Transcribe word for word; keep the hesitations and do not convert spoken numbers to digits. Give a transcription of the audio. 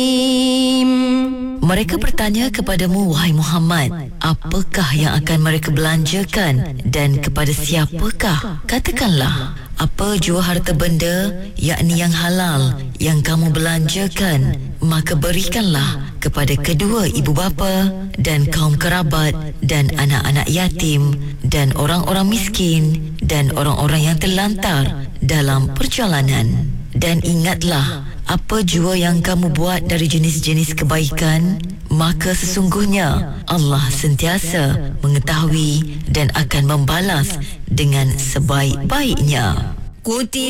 Mereka bertanya kepadamu, wahai Muhammad, apakah yang akan mereka belanjakan dan kepada siapakah? Katakanlah, apa jua harta benda, yakni yang halal, yang kamu belanjakan, maka berikanlah kepada kedua ibu bapa dan kaum kerabat dan anak-anak yatim dan orang-orang miskin dan orang-orang yang terlantar dalam perjalanan. Dan ingatlah, apa jua yang kamu buat dari jenis-jenis kebaikan, maka sesungguhnya Allah sentiasa mengetahui dan akan membalas dengan sebaik-baiknya. Kutiba